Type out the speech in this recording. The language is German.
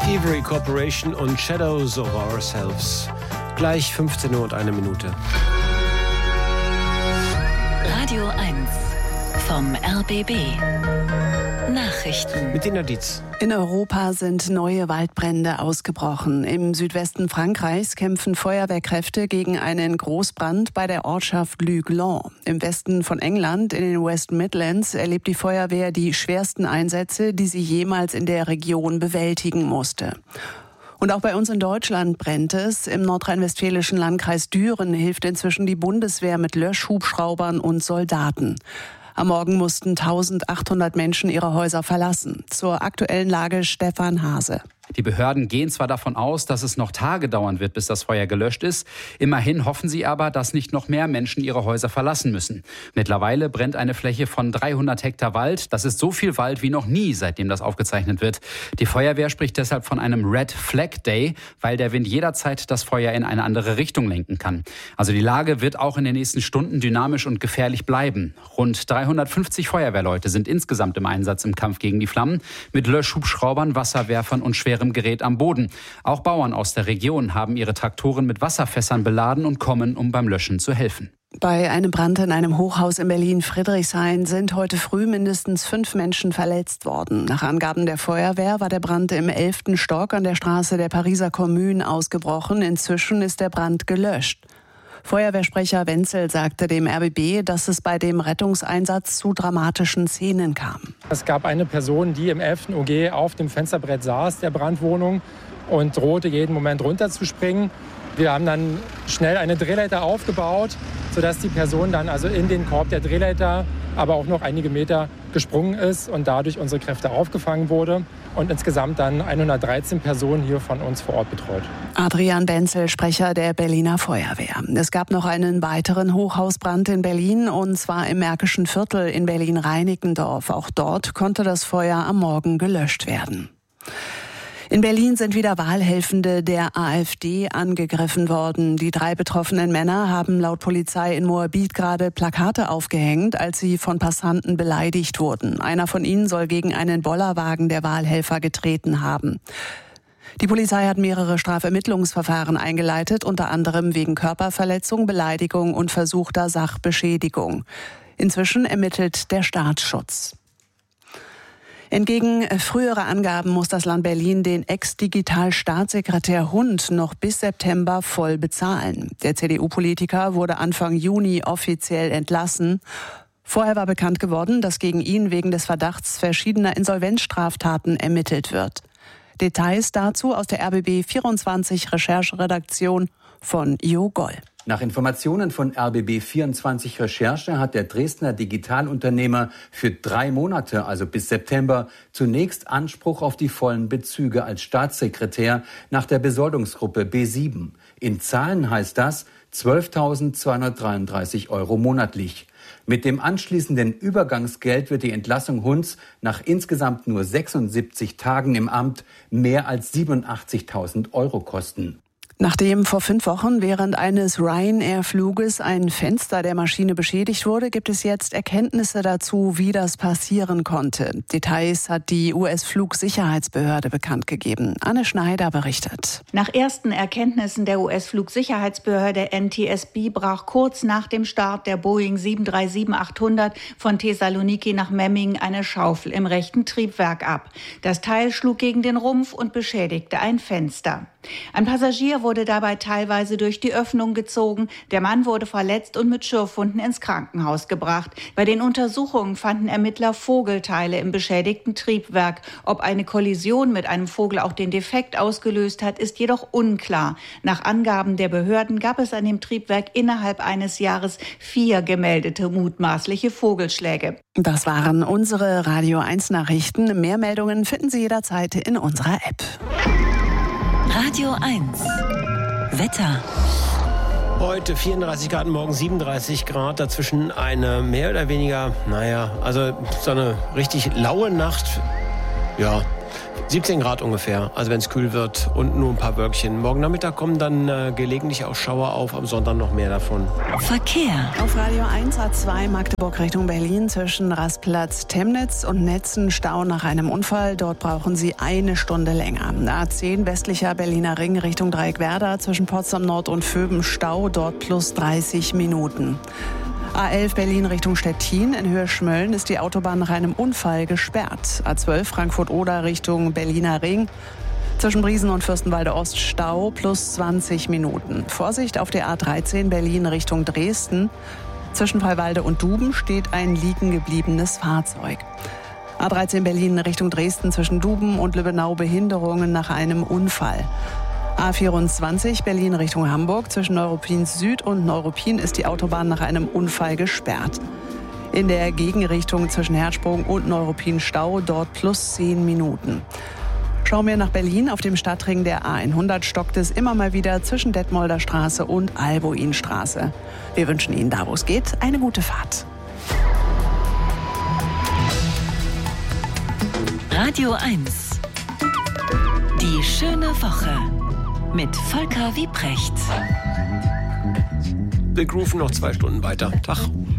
Thievery Corporation und Shadows of Ourselves. Gleich 15 Uhr und 1 Minute. Radio 1 vom RBB. Nachrichten Mit Dina Dietz. In Europa sind neue Waldbrände ausgebrochen. Im Südwesten Frankreichs kämpfen Feuerwehrkräfte gegen einen Großbrand bei der Ortschaft Luguelan. Im Westen von England, in den West Midlands, erlebt die Feuerwehr die schwersten Einsätze, die sie jemals in der Region bewältigen musste. Und auch bei uns in Deutschland brennt es. Im nordrhein-westfälischen Landkreis Düren hilft inzwischen die Bundeswehr mit Löschhubschraubern und Soldaten. Am Morgen mussten 1800 Menschen ihre Häuser verlassen. Zur aktuellen Lage Stefan Hase. Die Behörden gehen zwar davon aus, dass es noch Tage dauern wird, bis das Feuer gelöscht ist. Immerhin hoffen sie aber, dass nicht noch mehr Menschen ihre Häuser verlassen müssen. Mittlerweile brennt eine Fläche von 300 Hektar Wald. Das ist so viel Wald wie noch nie, seitdem das aufgezeichnet wird. Die Feuerwehr spricht deshalb von einem Red Flag Day, weil der Wind jederzeit das Feuer in eine andere Richtung lenken kann. Also die Lage wird auch in den nächsten Stunden dynamisch und gefährlich bleiben. Rund 350 Feuerwehrleute sind insgesamt im Einsatz im Kampf gegen die Flammen mit Löschhubschraubern, Wasserwerfern und schweren Gerät am Boden. Auch Bauern aus der Region haben ihre Traktoren mit Wasserfässern beladen und kommen, um beim Löschen zu helfen. Bei einem Brand in einem Hochhaus in Berlin-Friedrichshain sind heute früh mindestens 5 Menschen verletzt worden. Nach Angaben der Feuerwehr war der Brand im 11. Stock an der Straße der Pariser Commune ausgebrochen. Inzwischen ist der Brand gelöscht. Feuerwehrsprecher Wenzel sagte dem RBB, dass es bei dem Rettungseinsatz zu dramatischen Szenen kam. Es gab eine Person, die im 11. OG auf dem Fensterbrett saß, der Brandwohnung, und drohte jeden Moment runterzuspringen. Wir haben dann schnell eine Drehleiter aufgebaut, sodass die Person dann also in den Korb der Drehleiter, aber auch noch einige Meter gesprungen ist und dadurch unsere Kräfte aufgefangen wurde und insgesamt dann 113 Personen hier von uns vor Ort betreut. Adrian Benzel, Sprecher der Berliner Feuerwehr. Es gab noch einen weiteren Hochhausbrand in Berlin, und zwar im Märkischen Viertel in Berlin-Reinickendorf. Auch dort konnte das Feuer am Morgen gelöscht werden. In Berlin sind wieder Wahlhelfende der AfD angegriffen worden. Die 3 betroffenen Männer haben laut Polizei in Moabit gerade Plakate aufgehängt, als sie von Passanten beleidigt wurden. Einer von ihnen soll gegen einen Bollerwagen der Wahlhelfer getreten haben. Die Polizei hat mehrere Strafermittlungsverfahren eingeleitet, unter anderem wegen Körperverletzung, Beleidigung und versuchter Sachbeschädigung. Inzwischen ermittelt der Staatsschutz. Entgegen früherer Angaben muss das Land Berlin den Ex-Digital-Staatssekretär Hund noch bis September voll bezahlen. Der CDU-Politiker wurde Anfang Juni offiziell entlassen. Vorher war bekannt geworden, dass gegen ihn wegen des Verdachts verschiedener Insolvenzstraftaten ermittelt wird. Details dazu aus der RBB 24 Rechercheredaktion von Jo Goll. Nach Informationen von RBB 24 Recherche hat der Dresdner Digitalunternehmer für 3 Monate, also bis September, zunächst Anspruch auf die vollen Bezüge als Staatssekretär nach der Besoldungsgruppe B7. In Zahlen heißt das 12.233 € monatlich. Mit dem anschließenden Übergangsgeld wird die Entlassung Hunds nach insgesamt nur 76 Tagen im Amt mehr als 87.000 € kosten. Nachdem vor 5 Wochen während eines Ryanair-Fluges ein Fenster der Maschine beschädigt wurde, gibt es jetzt Erkenntnisse dazu, wie das passieren konnte. Details hat die US-Flugsicherheitsbehörde bekannt gegeben. Anne Schneider berichtet. Nach ersten Erkenntnissen der US-Flugsicherheitsbehörde NTSB brach kurz nach dem Start der Boeing 737-800 von Thessaloniki nach Memmingen eine Schaufel im rechten Triebwerk ab. Das Teil schlug gegen den Rumpf und beschädigte ein Fenster. Ein Passagier wurde dabei teilweise durch die Öffnung gezogen. Der Mann wurde verletzt und mit Schürfwunden ins Krankenhaus gebracht. Bei den Untersuchungen fanden Ermittler Vogelteile im beschädigten Triebwerk. Ob eine Kollision mit einem Vogel auch den Defekt ausgelöst hat, ist jedoch unklar. Nach Angaben der Behörden gab es an dem Triebwerk innerhalb eines Jahres 4 gemeldete mutmaßliche Vogelschläge. Das waren unsere Radio 1 Nachrichten. Mehr Meldungen finden Sie jederzeit in unserer App. Radio 1 Wetter. Heute 34 Grad, morgen 37 Grad. Dazwischen eine mehr oder weniger, so eine richtig laue Nacht. Ja, 17 Grad ungefähr, also wenn es kühl wird und nur ein paar Wölkchen. Morgen Nachmittag kommen dann gelegentlich auch Schauer auf, am Sonntag noch mehr davon. Verkehr. Auf Radio 1 A2 Magdeburg Richtung Berlin zwischen Rastplatz Temnitz und Netzen Stau nach einem Unfall. Dort brauchen Sie 1 Stunde länger. A10 westlicher Berliner Ring Richtung Dreieckwerder zwischen Potsdam Nord und Vöben Stau, dort plus 30 Minuten. A11 Berlin Richtung Stettin. In Höhe Schmölln ist die Autobahn nach einem Unfall gesperrt. A12 Frankfurt-Oder Richtung Berliner Ring. Zwischen Briesen und Fürstenwalde Ost Stau plus 20 Minuten. Vorsicht auf der A13 Berlin Richtung Dresden. Zwischen Freiwalde und Duben steht ein liegen gebliebenes Fahrzeug. A13 Berlin Richtung Dresden zwischen Duben und Lübbenau Behinderungen nach einem Unfall. A24 Berlin Richtung Hamburg. Zwischen Neuruppin Süd und Neuruppin ist die Autobahn nach einem Unfall gesperrt. In der Gegenrichtung zwischen Herzsprung und Neuruppin Stau, dort plus 10 Minuten. Schauen wir nach Berlin. Auf dem Stadtring der A100 stockt es immer mal wieder zwischen Detmolder Straße und Albuinstraße. Wir wünschen Ihnen da, wo es geht, eine gute Fahrt. Radio 1. Die schöne Woche. Mit Volker Wiebrecht. Wir grooven noch 2 Stunden weiter. Tag.